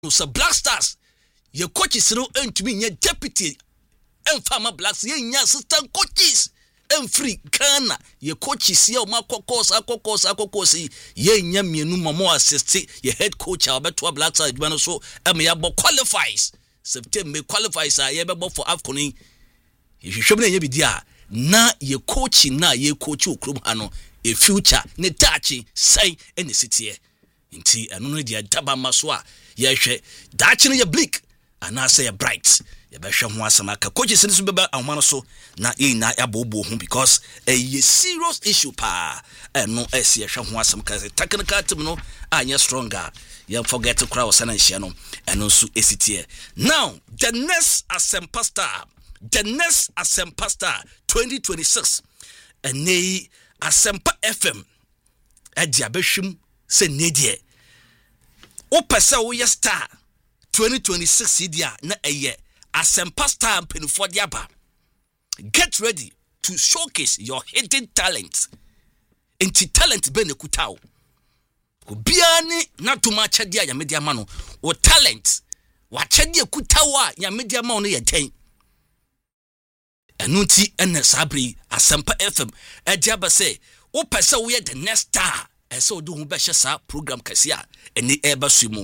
so Black Stars your coaches no entumi nya deputy emfama Blacks ye nya assistant coaches free Ghana your coaches ye o makokos ye nya mienu mamo assist your head coach abeto Black Stars adwuma no so ya bo qualifies September qualifies ye be for AFCON you should be dia na ye coach na ye coach okrum ha no a future ne dachi say any city nti eno no dia daba maso a ye hwe dachi no ye bleak ana say ye bright ye be hwe ho asama ka coaches ni so be ahoma so na e na yabobo ho because a serious issue pa eno ese ye hwe ho asama ka technical team no anya stronger you forget to crowd sana hia no eno so esitie now the next Asempa Star 2026 ene Asempa FM edi abehwim se nedie o pese wo ye star 2026 dia na eye Asempa Star penufo dia ba get ready to showcase your hidden talent enti talent be ne kutawo obia ni na tuma chade ya media ma no o talent wa chade kutawo a ya media ma no ye ten Anuti ene sabri Asempa FM ejaba say wo pese wo ye the next star ese odu hu be hye sa program kasia eni eba sumu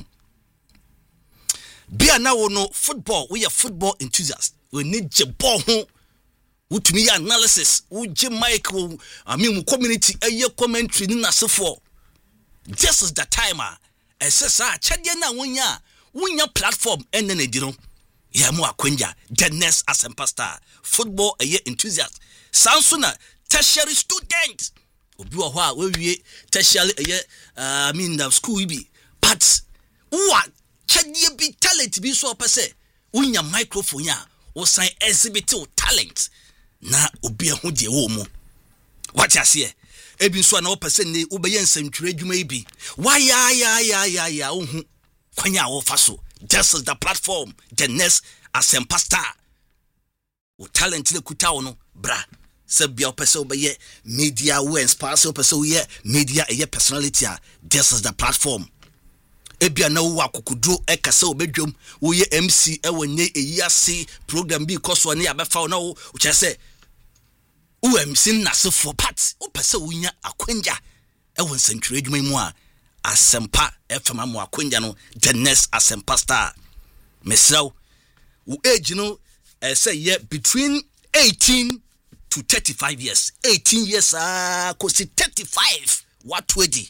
bia na wo no football we are football enthusiast we need je ball ho wutumi ya analysis wo je mic wo mu community eye commentary ni nasefo this is the timer ese sa chede na wonya platform ene na dino ya mu akwanja the next Asempa Star football enthusiast sansuna tertiary student obi wo ho a we tertiary school bi but what chadie bi talent bi so pese unya microphone ya wo san exhibit talent na obi ho de wo mu what you say ebi so na wo pese ne wo be nsantwere adwuma bi ya ohu kwanya wo faso this is the platform the next Asempa Star o talent le kutawo no bra sebia opese obeye media we inspire opese we media personality this is the platform ebia na wo akokudro ekase obedwom wo ye MC ewenye eyiase program bi koso ne abefa na wo chese wo MC nasefo part opese wonya akwanja ewo nsantwere adwuma mu a Asempa FM amu akwanja no the next Asempa Star mesraw wo age no say yeah between 18 to 35 years 18 years cause 35 what wedi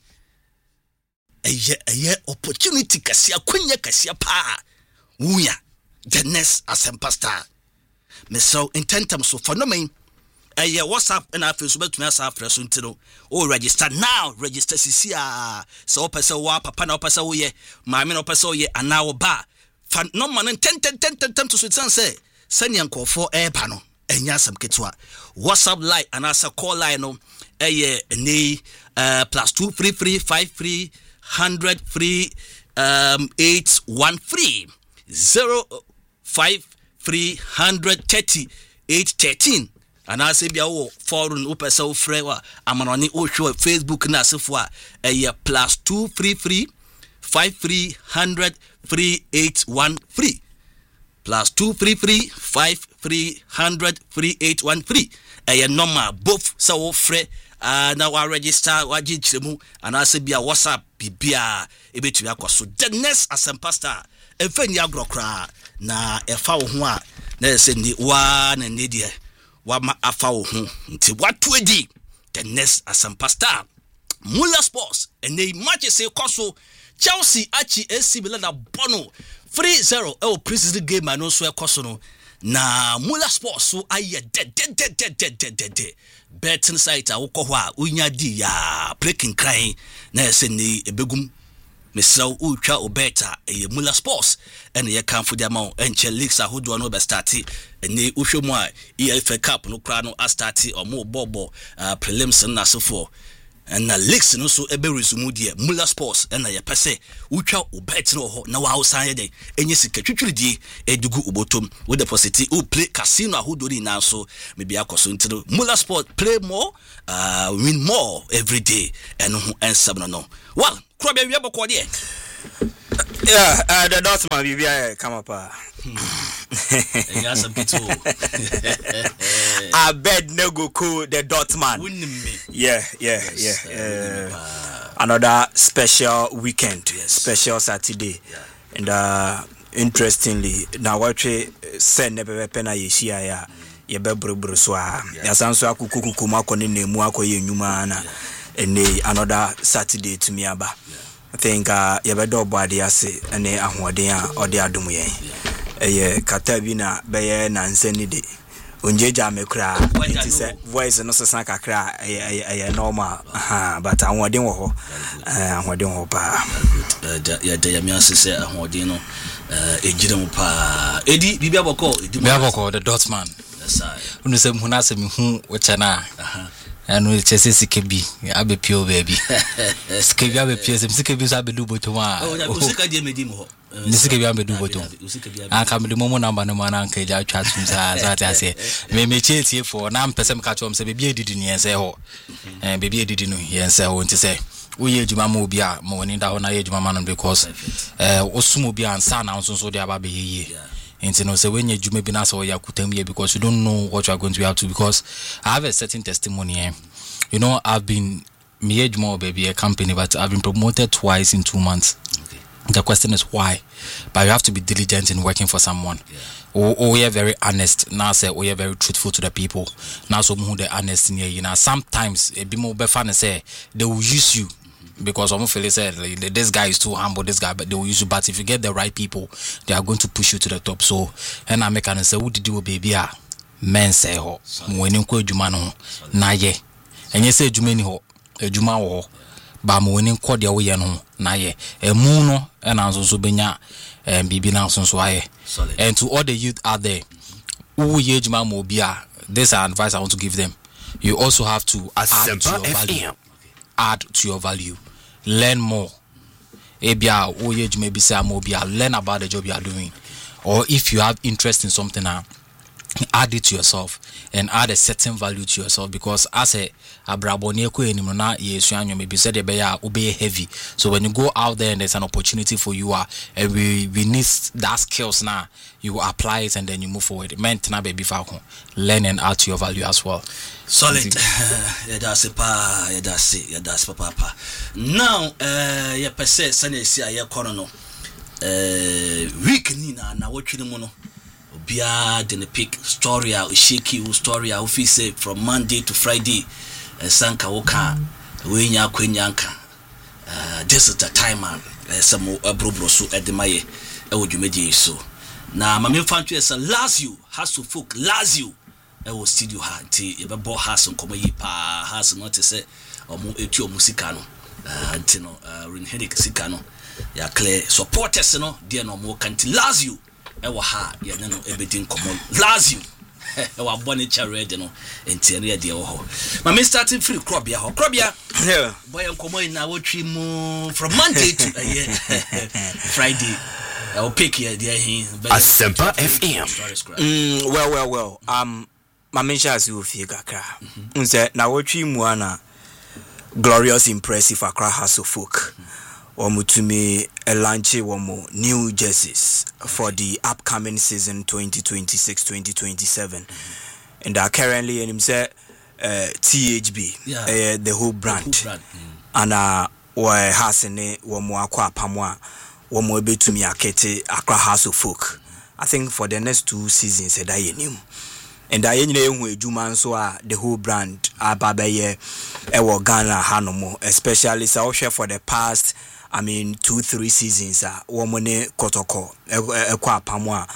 a opportunity kasia kwanya kasia pa wuya the next Asempa Star mesraw intentam so phenomenon WhatsApp and Facebook to us after Suntino or register now. Register CCA. So, person wa papa na pesa ye, mammy no pesa ye, and now ba. Fan no man and 10 to Switzerland say, send yan call for air panel. And yasam ketwa. WhatsApp line and answer call line no +233 53 100 free 813 053 130 813. And I say, "Biawo foreign upesa ufrewa amanoni osho Facebook na sifwa +233 53 100 3813 +233 53 100 3813 normal both so free na wa register wa jichiremu and I say bia WhatsApp bibia ebetumi akoso the next Asempa Star efani agrokra na efa wo ho a na se ni wa na ne die wama afa wo ho nti watwedi the next Asempa Star Mula Sports and they match say koso Chelsea achi AC Milan na bono 3-0 el preseason game and also koso no na Mula Sports so aye dead betting site awokọ ho a unya di ya breaking crying na se ni ebegum mesraw utwa obeta Mula Sports and ye kan for the amount enche leagues ahodo no be start ene uhwemu a EFL Cup no kra no a start o mo bobo prelims na sofo and na leagues no so ebe resume die Mula Sports and ye pese utwa obet no ho na wa hausan ye den enye sika twitwiridi edugu ubotom we deposit o play casino ahodo ni na so maybe akoso ntino Mula Sports play more win more every day and who and 7 no well Krobia we bokọ de Yeah, the Dortmund BBI come up. Yes, a bit too. I bet no go cool the Dortmund. Yeah. Another special weekend, special Saturday. And interestingly, now what we send never pena yeshia ye bebrobro so a yasanso akukuku makone nemu akoye nyuma na ene another Saturday to me aba. I think ye bedo body ase ene ahoden a ode adom yen. Eye kata bi na beye na nsani de. Onjeja mekra it is voice no sesa kakra eye normal but ahoden wo ho ahoden ho pa ya de yami asese ahoden no ejire mu pa edi bibia boko the Dortmund yes I unu se mu na se mi hu wo chana anu chese sikebi abepio baby sikebi abepio se sikebi so abedu botoma o sika die medi mo nisikebi abedu botom aka me mo namba no mana anka ja twa tum za ta se me chetie for na mpesem ka chom se bebi edidi ne yense ho bebi edidi no yense ho nti se uye juma mo obi a mo ni da ho na ye juma man because osumo bi ansa na nso de aba be yeye nti no se wenye juma bi na so ya kutam ye because you don't know what you are going to be up to because I have a certain testimony you know I've been me juma baby a company but I've been promoted twice in 2 months. The question is why, but you have to be diligent in working for someone. Or you're very honest. Now say, or you're very truthful to the people. Now so who the honest in here. You know, sometimes it be more fun say they will use you because I'm feel say this guy is too humble. This guy, but they will use you. But if you get the right people, they are going to push you to the top. So, and I make an say, who did you baby? Men say ho. When you go juma no na ye, and you say juma ni ho, juma ho. Ba mo woni nkọ de wo ye no na ye emu no na nso so benya bibi na nso so aye and to all the youth out there who ye juma mo bia this advice I want to give them. You also have to add to your value, learn more. Ebia who ye juma bi say mo bia learn about the job you are doing, or if you have interest in something add it to yourself and add a certain value to yourself because as a abraboni ko enim na yesu anyo maybe said be ya obey heavy. So when you go out there and there's an opportunity for you and we need that skills now, you apply it and then you move forward. Meant na baby fa ho learn and add to your value as well. Solid. Yeah, that's papa. Now ya pese sane si aye kono no week ni na wotwe mu no Bia the pick story out shaky story out say from Monday to Friday sanka woka wenya kwenyanka this is the time man some abrobro so edemaye e wodwumedi so na mame fantu esa Lazio has to folk Lazio e wo studio ha nti e be bo has nkomo yi pa has not say omo etu omusika no nti no Renhedic sika no ya clear supporters no de no mo kanti Lazio ewa ha ye no ebedin komo Lazio ewa bone charade no entiere de wo ho ma me starting free Krobia ho Krobia yeah boy komo na wotwi mu from Monday to Friday I'll pick here the Asempa FM well ma mention as you feel kakra unse na wotwi mu ana glorious impressive Accra House of Folk Omutumi launch new jerseys for the upcoming season 2026-2027 and currently in himself THB the whole brand and we hasene womo akwa pamwa womo betumi akete Accra House of Folk. I think for the next 2 seasons that yenim and I hu ejuma nso a the whole brand ababaye ewo Ghana hanomo especially so for the past 2-3 seasons womone kotoko ekwa pamwa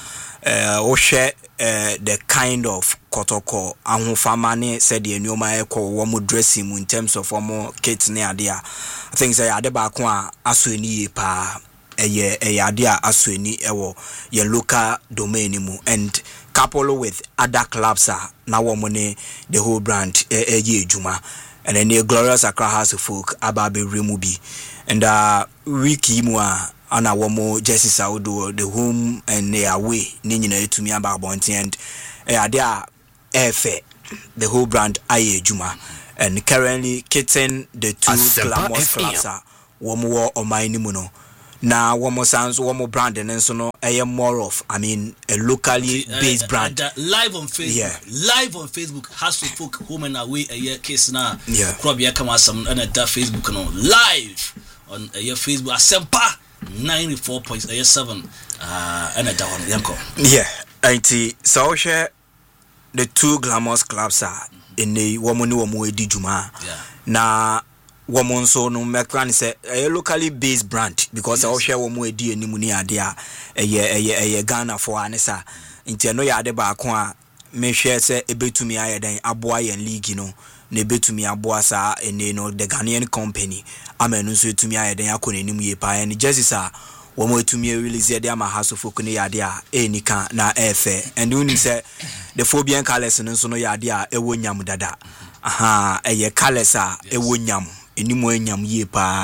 the kind of kotoko ahofama ne said the nyoma ekọ womo dressing in terms of womo kits ne ade a I think say ade ba ko a asoni pa eye ade a asoni ewo ye local domain mu and couple with other clubs na womone the whole brand ye ejuma and then the glorious Accra House of Folk ababe remubi and wiki mu ana womo jerseys audo the home and the away ni nyina etumi aba bonti and ade a efe the whole brand aye ejuma and currently kitten the 2 glamorous clubs womo wo omani mu no na womo sans womo brand and so no more of I mean a locally based brand live on Facebook has to folk home and away a year case na crop ya come some and that Facebook no live on a year Facebook Asempa 94.7 and a down yanko so share the two glamorous clubs are in the woman womo edi juma na woman so no mekran say a locally based brand because I share womo edi enimu ni ade a Ghana for anesa nti no ya de ba ko a me share say ebetumi ayeden aboa yen league no na ebetumi aboa sa ene no the Ghanaian company amenu so etumi ayeden akọ n'enimu ye pa and just sa womo etumi release de ama House of Folk ne yade a enika na efe and you say the Phobian colors no so no yade a ewo nyam dada eye colors a ewo nyam enimu enyam ye pa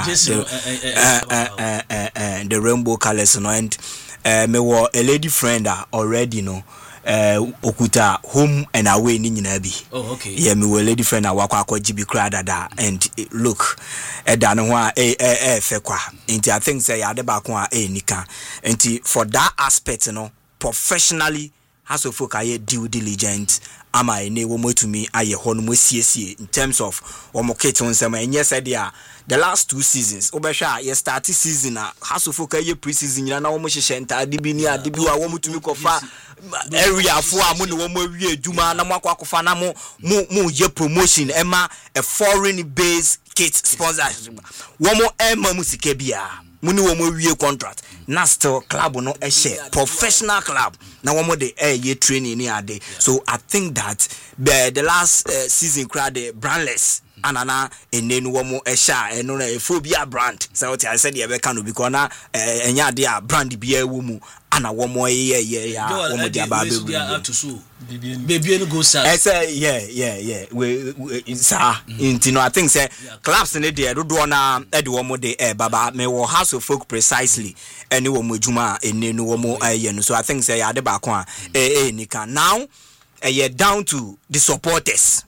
the rainbow colors no and me wo a lady friend already no okuta home and away ni nyina bi me wo lady friend wakwa GB cry dada and look da no ho a fe kwa nti I think say ya de ba ko a nika nti for that aspect no professionally House of Folk aye due diligence ama ene wo motumi aye ho no siesie in terms of wo mokete onsem enye said dia the last 2 seasons obehwa ye start season House of Folk aye pre-season nyina na wo mo hyehyɛ ntade bi ni ade bi wa wo motumi kofa area fo a mo ne wo mo awie adwuma na mo akwakofa na mo ye promotion ema a foreign based kit sponsor wo mo ema musika bia muni wo mo wie contract na still club no e share professional club na wo mo de ye training ni ade so I think that the last season crowd the brandless anana enenu wo mo e share eno na Phobia brand so what I said e be kan because na enya ade a brand bia wo mu ana wo mo ye ya wo mo de aba be baby no go sir I say yeah we into no I think say clubs in there do na e de wo mo de baba me wo House of Folk precisely any wo mo adwuma enenu wo mo ye no so I think say ya de ba ko a nika now down to the supporters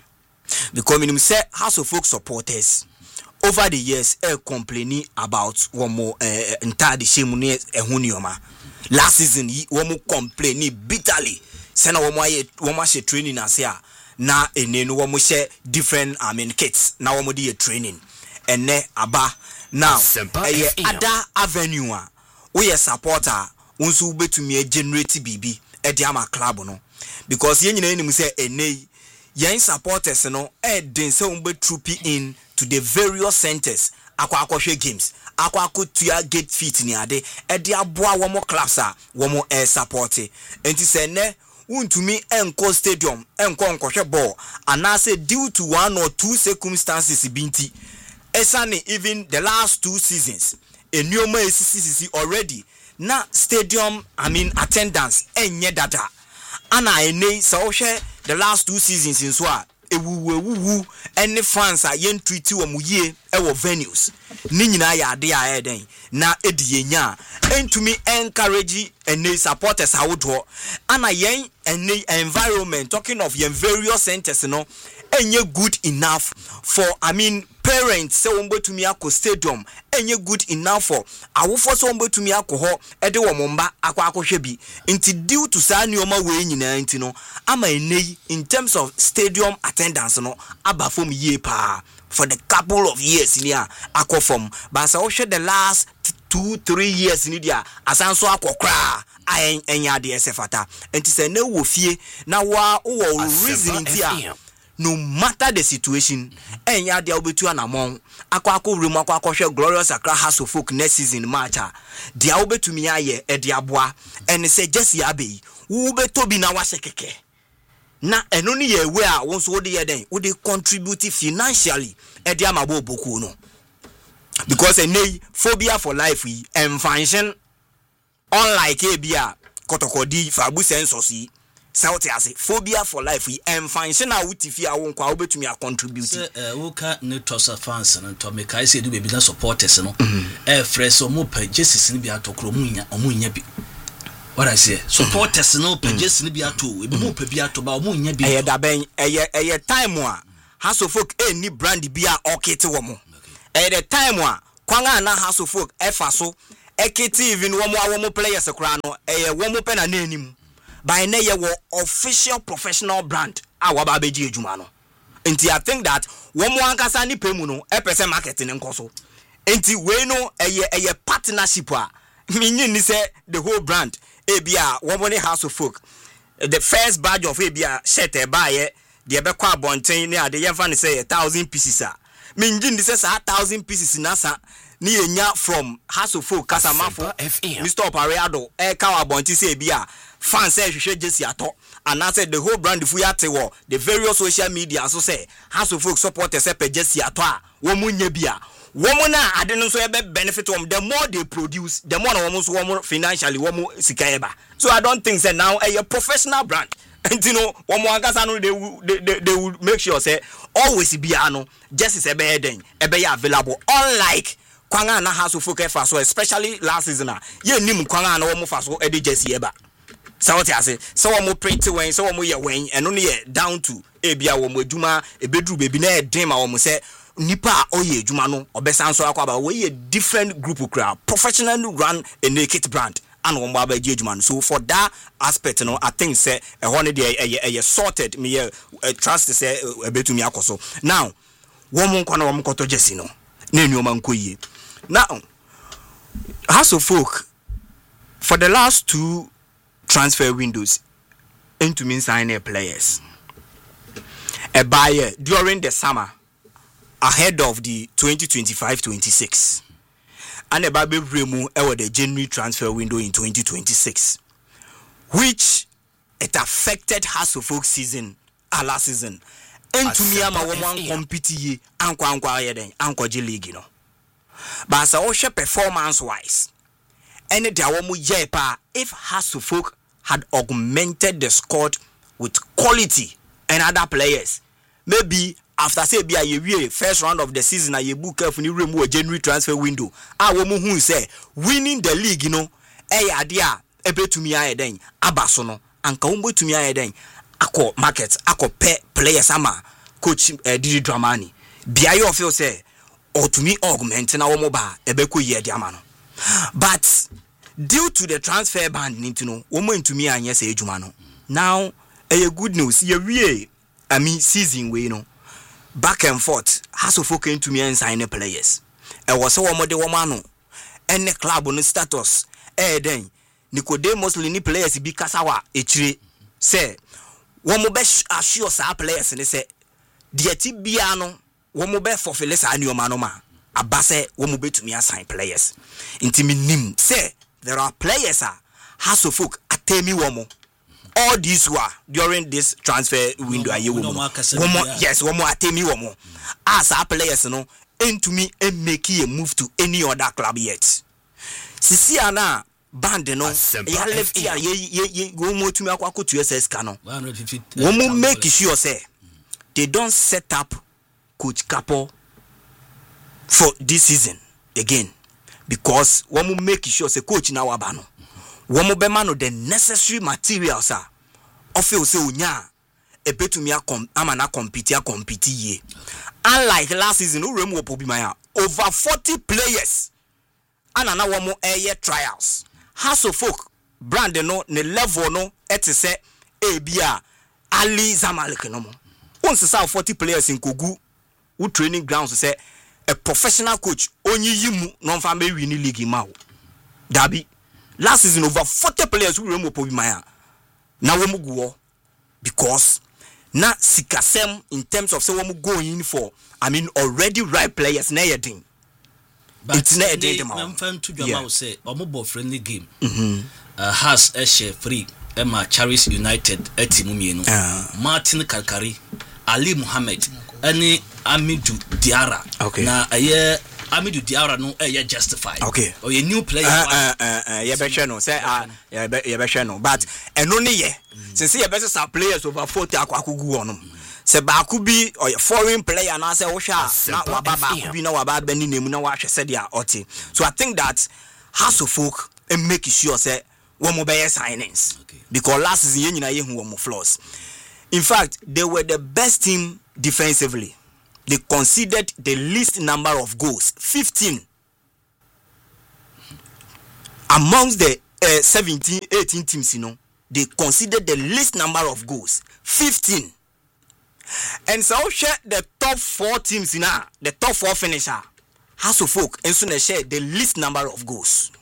because minimum say House of Folk supporters over the years complaining about one more entire shame ne ehunioma last season one more complaining bitterly say na one more share training as ya na enenu one more share different kits na one more dey training ene aba now other avenue we supporter unso betumi generate bibi e dey ama club no because yen nyina nim say ene yen supporters no den say umbe trooping in to the various centers akwa games akwa tua gate feet ni ade e de aboa wo mo class a wo mo support enti say ne untumi enko stadium enko nkwohwe ball anase due to one or two circumstances binti esane even the last 2 seasons enuoma esisi already na stadium attendance enye data ana ene so hwe the last 2 seasons in so a ewu any fans a yen treat wo mu ye e wo venues ni nyina ya ade a eden na edie nya entumi encourage ene supporters awodo ana yen ene environment talking of yen various centers no enye good enough for parents say wombo tumi akọ stadium enye good enough for awofo so wombo tumi akọ ho ede wo momba akọ bi nti due to sa nioma we nyina nti no ama enei in terms of stadium attendance no aba from ye pa for the couple of years ni akọ from but so the last 2-3 years ni dia asanso akọ kra enya de esefata nti se na wo fie na wa wo reason dia no matter the situation enya dia obetu anamon akwa remu akwa hwe Glorious Accra House of Folk next season match dia obetumi aye e dia boa and say just ya be wo betobi na wa sekeke na eno ni ye we a won so wo de ye den wo de contribute financially e dia mabo boku no because enei Phobia for life we function unlike ebia kotokodi fabu census yi South Ase Phobia for life we function na wutifi a won kwa obetumi a contribute woka ne tosa fans no to make I say do be na supporters no fresh o mo purchases ni bi atokro mu nya bi what I say supporters no purchases ni bi ato e bi mo pa bi ato ba o mu nya bi eye da ben eye time a House of Folk ni brand bi a okete wo mo eye the time a kwanga na House of Folk efa so ekiti even womo players kra no womo pe na nanim by na ye wo official professional brand a waba beji ejuma no nti I think that womo ankasa ni pemu no pese marketing nkoso nti we no eye partnership a minyin ni say the whole brand ebia womo ne House of Folk the first badge of ebia shirt e ba ye de be kwa bonten ne ade ye fa ne say 1,000 pieces a minyin ni say 1,000 pieces na sa ni enya from House of Folk Kasamafo Mr. Opariado kawa bonti say bia fans say hwehwe Jesse ato and I said the whole brand fu ya te wo the various social media so say House of Folk supporters say pe Jesse ato a wo munya bia wo mu na ade no so be benefit them the more they produce the more wo mu so wo mu financially wo mu sika eba so I don't think say now a professional brand and you know wo mu agasa no they will make sure say always bia no Jesse say be den e be available unlike kwanga na House of Folk fa so especially last season ye nim kwanga na wo mu fa so e de Jesse eba so what I say so wo mu print when so wo mu ye when eno no ye down to e bia wo mu adwuma e bedru bebi na e den ma wo mu say nipa oye adwuma no obesan so akwa ba we a different group crowd professionally run a naked brand and wo ba ba adwuma no so for that aspect no I think say e ho ne dey sorted me trust say e betumi akoso now wo mu nkwa na wo mu koto Jesse no na enuoma nkoyie now House of Folk for the last 2 transfer windows into mean signing players a buyer during the summer ahead of the 2025-26 and a baby remu the January transfer window in 2026 which it affected House of Folk season last season into me ama woman compete ye ankwa yeden ankwaje league no but as a performance wise any dia wo mu yepa if House of Folk had augmented the squad with quality and other players maybe after say be a first round of the season a book careful ni remu January transfer window wo mu hu say winning the league you know ade a ebetumi ayeden abaso no anka wo betumi ayeden akọ market akọ players ama coach Didi Dramani bia you feel say or to me augment na wo mo ba ebeko ye de ama no but due to the transfer ban nti no wo mo ntumi anye say ejuma no now good news ye wie season we no back and forth House of Folk into me and sign players e was so wo de wo ma no ene club no status den Nicodemus Lini players bi kasawa echire say wo mo be assure sa players ne say de ti bia no wo mo be for Felisa Anioma no ma abase wo mo betumi assign players intimi nim say there are players House of Folk atemi wo mo all these were during this transfer window aye wo mo yes wo mo atemi wo mo as our players no entumi make a move to any other club yet sisi ana band no ya left here ye wo mo tumi akwa to SS ka no wo mo make sure say they don't set up Coach Capo for this season again because wo mo make sure say coach na waba no wo mo be ma no the necessary materials of feel say onya ebetumi amana compete ye unlike last season who remu opobimaya over 40 players anana wo mo trials House of Folk brand no ne level no etese ebia Ali Zamalek no mo once say 40 players in Kogu who training grounds say a professional coach only yimu no fa me win league ma wo dabi last season over 40 players who remu opobimaya na wo muguo because na sikasem in terms of say wo going for already right players na yedin but it's na yedin dem am to Jama say omo friendly game has a share free Emma Charis United etimu mienu Martin Kalkari Ali Muhammad any Amidou Diarra na Amidou Diarra no justified okay or a new player you better no say you better no but only ye since you better some players over 40 akwakugu onum say ba ku bi or foreign player na say wo hwa na waba ba ku bi na waba ba ni nemu na wa hwe say dia oti so I think that House of Folk and make sure say one more signings because last season you nyina ye hu one more flaws. In fact they were the best team defensively. They conceded the least number of goals, 15. amongst the 17, 18 teams, they considered the least number of goals, 15. And so share the top 4 teams the top 4 finisher. House of Folk and soon share the least number of goals.